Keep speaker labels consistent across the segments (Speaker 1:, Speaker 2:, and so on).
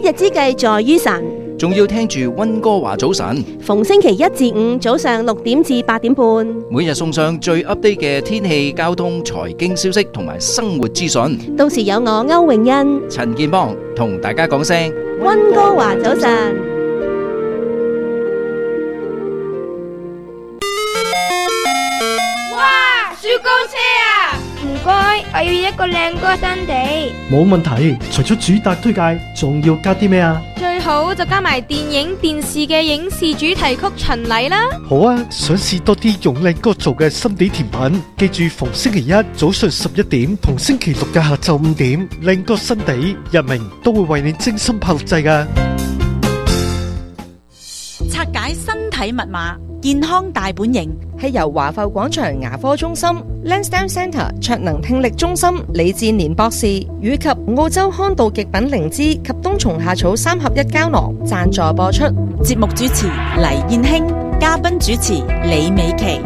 Speaker 1: 日之計在於晨，
Speaker 2: 仲要聽住溫哥華早晨，
Speaker 1: 逢星期一至五早上6點至8點半，
Speaker 2: 每日送上最 update 嘅天氣、交通、財經消息同埋生活資訊。
Speaker 1: 到時有我歐詠欣、
Speaker 2: 陳健邦同大家講聲
Speaker 1: 溫哥華早晨。
Speaker 3: 哇！雪糕車啊！唔該，我要一個靚歌新地。
Speaker 4: 冇問題，除咗主打推介，仲要加啲咩啊？
Speaker 3: 最好就加埋電影、電視嘅影視主題曲巡禮啦。
Speaker 4: 好啊，想試多啲用靚歌做嘅心地甜品，記住逢星期一早上11點同星期六嘅下晝5點，靚歌新地日明都會為你精心炮製㗎。
Speaker 5: 拆解身體密碼，健康大本營
Speaker 6: 係由華埠廣場牙科中心、Lansdowne Centre 卓能聽力中心李志年博士以及澳洲康道極品靈芝及冬蟲夏草3合1膠囊贊助播出。
Speaker 5: 節目主持黎燕卿，嘉賓主持李美琪。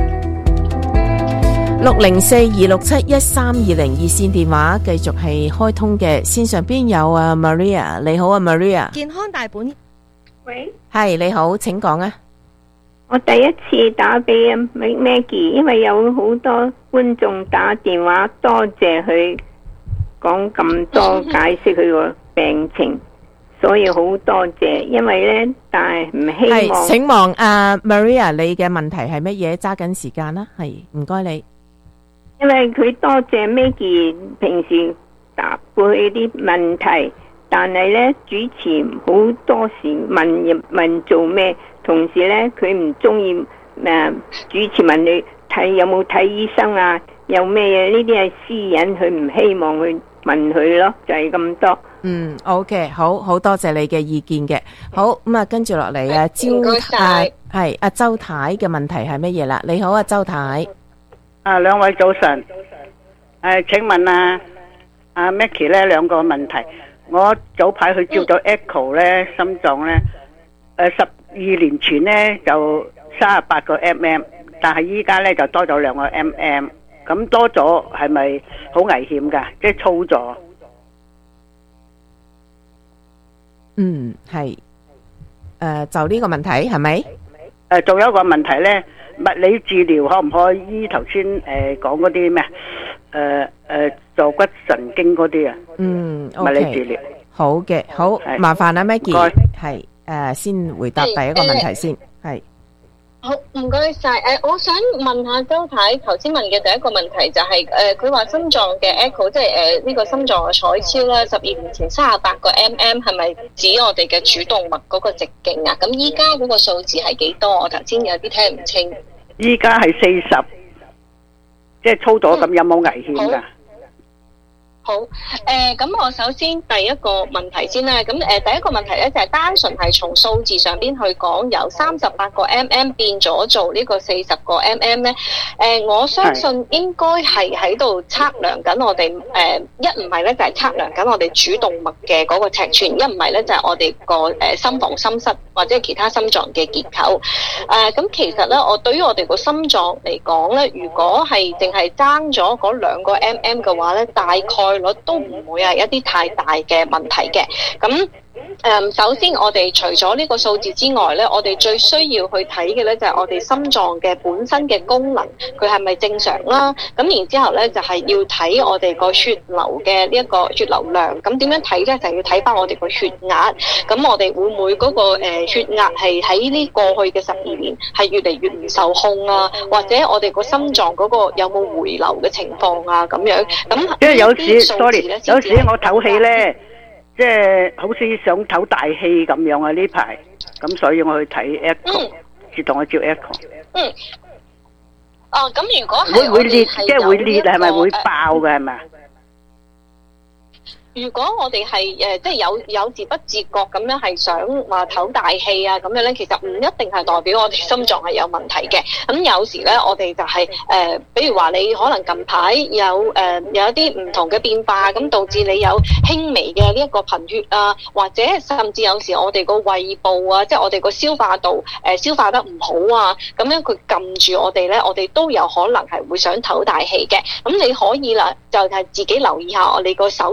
Speaker 1: 604-267-1320熱線電話繼續係開通嘅，線上邊有啊 Maria， 你好啊 Maria。
Speaker 6: 健康大本，
Speaker 7: 喂，
Speaker 1: 係你好，請講啊。
Speaker 7: 我第一次打俾 Maggie， 因為有好多觀眾打電話，多謝佢講咁多解釋佢個病情，所以好多謝。因為呢，但係唔希望。
Speaker 1: 請望Maria， 你嘅問題係乜嘢？揸緊時間啦，係唔該你。
Speaker 7: 因為佢多謝 Maggie 平時答過佢啲問題，但係呢，主持好多時問做咩。同時咧，佢唔中意主持問你睇有冇睇醫生啊，有咩嘢呢啲係私隱，佢唔希望去問佢咯，就係咁多。
Speaker 1: OK， 好多謝你嘅意見嘅。好咁啊，跟住落嚟啊，係阿周太嘅問題係乜嘢啦？你好啊，周太。
Speaker 8: 兩位早晨。請問阿 Maggie 咧兩個問題。我早排去照咗 Echo 咧，心臟咧，12年前呢就38個 mm， 但係依家呢就多咗2個 mm， 咁多咗係咪好危險㗎？即係粗咗。
Speaker 1: 係。就呢個問題係咪？
Speaker 8: 仲有一個問題呢，物理治療可唔可以醫頭先講嗰啲咩？坐骨神經嗰啲啊？物理治療。
Speaker 1: 好嘅，好，麻煩啦 Maggie， 係。先回答第一個問題先，係。
Speaker 9: 好，唔該晒。我想問下周太，頭先問嘅第一個問題就係，佢話心臟嘅 echo， 即係呢個心臟嘅彩超啦，12年前38個 mm 係咪指我哋嘅主動脈嗰個直徑啊？咁依家嗰個數字係幾多？我頭先有啲聽唔清。
Speaker 8: 依家係40，即係粗咗，咁有冇危險㗎？
Speaker 9: 好，咁我首先第一個問題先啦，咁第一個問題咧就係單純係從數字上邊去講，由38個 mm 變咗做呢個40個 mm 咧，我相信應該係喺度測量緊我哋一唔係咧就係測量緊我哋主動脈嘅嗰個尺寸，一唔係咧就係我哋個心房心室或者其他心臟嘅結構。咁其實咧，我對於我哋個心臟嚟講咧，如果係淨係爭咗嗰2個 mm 嘅話咧，大概率都唔會係一啲太大嘅問題嘅。咁首先我哋除咗呢個數字之外咧，我哋最需要去睇嘅咧就係我哋心臟嘅本身嘅功能，佢係咪正常啦？咁然之後咧就係要睇我哋個血流嘅呢一個血流量。咁點樣睇咧？就係要睇翻我哋個血壓。咁我哋會唔會嗰個血壓係喺呢過去嘅12年係越嚟越唔受控啊？或者我哋個心臟嗰個有冇回流嘅情況啊？咁樣咁
Speaker 8: 因為有時我唞氣咧。即係好似想唞大氣咁樣啊！呢排咁，所以我去睇 echo， 同我照 echo。
Speaker 9: 咁如果係
Speaker 8: 會裂，即係會裂，係咪會爆嘅係咪？
Speaker 9: 如果我哋係即係有自不自覺咁樣係想話唞大氣啊咁樣咧，其實唔一定係代表我哋心臟係有問題嘅。咁有時咧，我哋就係比如話你可能近排有一啲唔同嘅變化，咁導致你有輕微嘅呢一個貧血啊，或者甚至有時我哋個胃部啊，即係我哋個消化道消化得唔好啊，咁樣佢撳住我哋咧，我哋都有可能係會想唞大氣嘅。咁你可以啦，就係自己留意下我哋個手指會唔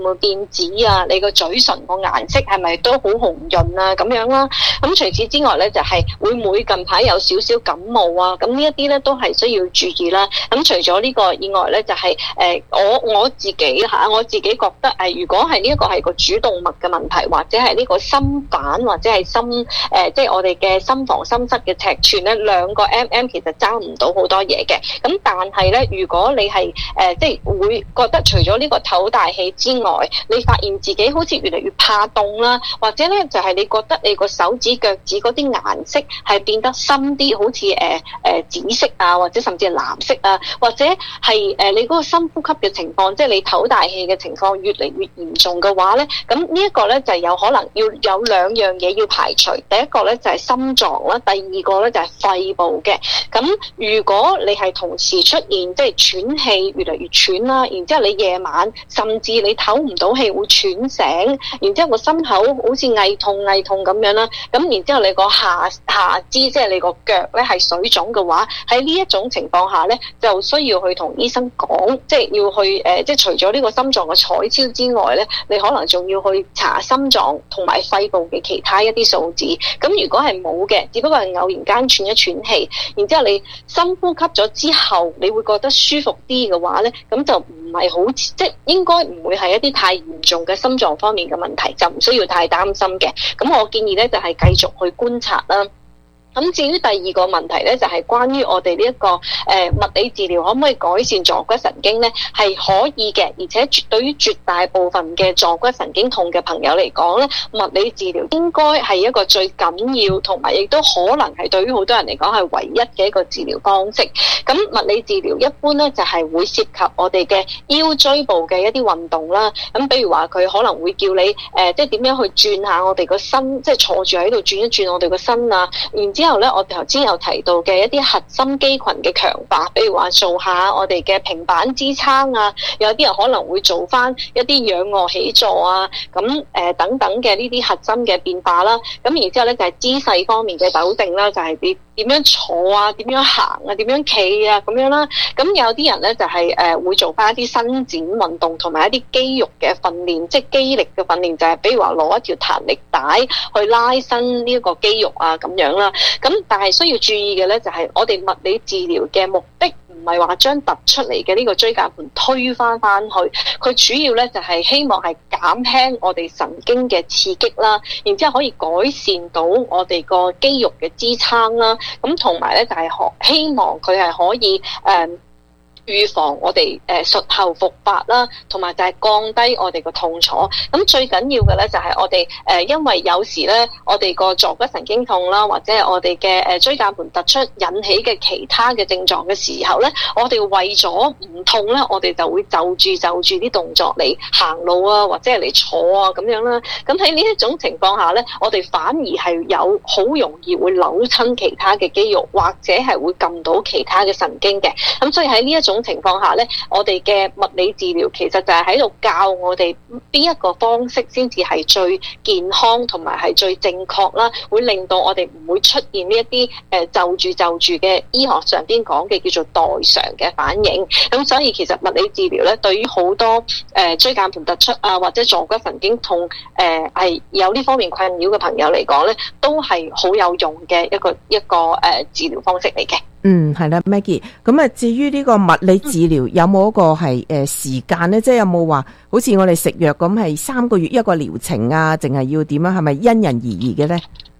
Speaker 9: 唔會變紫啊？你個嘴唇個顏色係咪都好紅潤啊？咁樣啦。咁除此之外咧，就係會唔會近排有少少感冒啊？咁呢一啲咧都係需要注意啦。咁除咗呢個以外咧，就係我自己覺得如果係呢一個係個主動脈嘅問題，或者係呢個心瓣或者係心即係我哋嘅心房心室嘅尺寸咧，2個 mm 其實爭唔到好多嘢嘅。咁但係咧，如果你係即係會覺得除咗呢個唞大氣之外，你發現自己好似越嚟越怕凍啦，或者咧就係你覺得你個手指腳趾嗰啲顏色係變得深啲，好似紫色啊，或者甚至係藍色啊，或者係你嗰個深呼吸嘅情況，即係你唞大氣嘅情況越嚟越嚴重嘅話咧，咁呢一個咧就係有可能要有2樣嘢要排除。第一個咧就係心臟啦，第二個咧就係肺部嘅。咁如果你係同時出現即係喘氣越嚟越喘啦，然之後你夜晚甚至你唞唔到氣會喘醒，然之後個心口好似翳痛咁樣啦，咁然之後你個下肢即係你個腳咧係水腫嘅話，喺呢一種情況下咧就需要去同醫生講，即係要去即係除咗呢個心臟嘅彩超之外咧，你可能仲要去查心臟同埋肺部嘅其他一啲數字。咁如果係冇嘅，只不過係偶然間喘一喘氣，然之後你深呼吸咗之後，你會覺得舒服啲嘅話咧，咁就唔係好即係應該唔會係一啲太嚴重嘅心臟方面嘅問題，就唔需要太擔心嘅。咁我建議咧就係繼續去觀察啦。咁至於第二個問題咧，就係關於我哋呢一個物理治療可唔可以改善坐骨神經咧？係可以嘅，而且對於絕大部分嘅坐骨神經痛嘅朋友嚟講咧，物理治療應該係一個最緊要，同埋亦都可能係對於好多人嚟講係唯一嘅一個治療方式。咁物理治療一般咧就係會涉及我哋嘅腰椎部嘅一啲運動啦。咁比如話佢可能會叫你即係點樣去轉下我哋個身，即係坐住喺度轉一轉我哋個身啊。然之後咧，我哋頭先有提到嘅一啲核心肌群嘅強化，比如話做下我哋嘅平板支撐啊，有啲人可能會做翻一啲仰臥起坐啊，咁等等嘅呢啲核心嘅變化啦。咁然之後咧就係姿勢方面嘅糾正啦，就係你點樣坐啊，點樣行啊，點樣企啊咁樣啦。咁有啲人咧就係會做翻一啲伸展運動，同埋一啲肌肉嘅訓練，即係肌力嘅訓練，就係比如話攞一條彈力帶去拉伸呢一個肌肉啊咁樣啦。咁但係需要注意嘅咧，就係我哋物理治療嘅目的唔係話將突出嚟嘅呢個椎間盤推翻去，佢主要咧就係希望係減輕我哋神經嘅刺激啦，然之後可以改善到我哋個肌肉嘅支撐啦，咁同埋咧就係希望佢係可以預防我哋術後復發啦，同埋就係降低我哋個痛楚。咁最緊要嘅咧就係我哋因為有時咧我哋個坐骨神經痛啦，或者係我哋嘅椎間盤突出引起嘅其他嘅症狀嘅時候咧，我哋為咗唔痛咧，我哋就會就住啲動作嚟行路啊，或者係嚟坐啊咁樣啦。咁喺呢一種情況下咧，我哋反而係有好容易會扭親其他嘅肌肉，或者係會撳到其他嘅神經嘅。咁所以喺呢一種情況下咧，我哋嘅物理治療其實就係喺度教我哋邊一個方式先至係最健康同埋係最正確啦，會令到我哋唔會出現呢一啲就住嘅醫學上邊講嘅叫做代償嘅反應。咁所以其實物理治療咧，對於好多椎間盤突出啊或者坐骨神經痛係有呢方面困擾嘅朋友嚟講咧，都係好有用嘅一個治療方式嚟嘅。
Speaker 1: 係啦 Maggie， 咁啊至於呢個物理治療有冇一個係時間咧？即係有冇話好似我哋食藥咁係3個月一個療程啊？淨係要點樣？係咪因人而異嘅咧？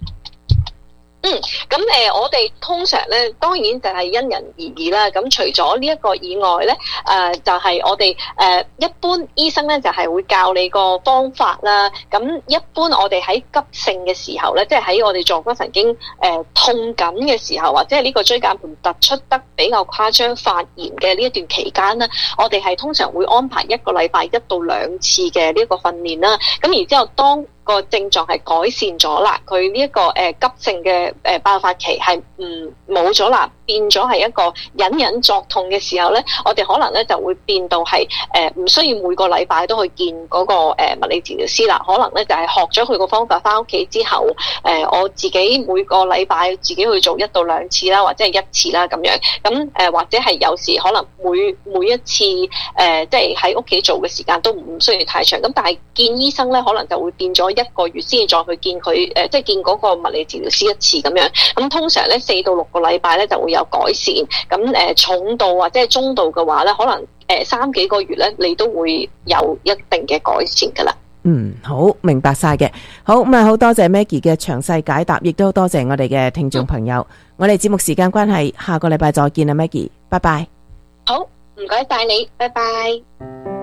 Speaker 9: 咁我哋通常咧，當然就係因人而異啦。咁除咗呢一個以外咧，就係我哋一般醫生咧就係會教你個方法啦。咁一般我哋喺急性嘅時候咧，即係喺我哋坐骨神經痛緊嘅時候，或者係呢個椎間盤突出得比較誇張發炎嘅呢一段期間咧，我哋係通常會安排1個禮拜1到2次嘅呢一個訓練啦。咁然之後當個症狀係改善咗啦，佢呢一個急性嘅爆發期係冇咗啦， 變咗係一個隱隱作痛嘅時候咧，我哋可能咧就會變到係唔需要每個禮拜都去見嗰個物理治療師啦。可能咧就係學咗佢個方法翻屋企之後，我自己每個禮拜自己去做1到2次啦，或者係1次啦咁樣。咁或者係有時可能每一次即係喺屋企做嘅時間都唔需要太長。咁但係見醫生咧，可能就會變咗1個月先至再去見佢即係見嗰個物理治療師1次咁樣。咁通常咧4到6個禮拜咧就會有改善。咁重度或者係中度嘅話咧，可能3幾個月咧，你都會有一定嘅改善噶啦。
Speaker 1: 好，明白晒嘅。好，咁好多謝 Maggie 嘅詳細解答，亦都多謝我哋嘅聽眾朋友。我哋節目時間關係，下個禮拜再見啦，Maggie，拜拜。
Speaker 9: 好，唔該晒你，拜拜。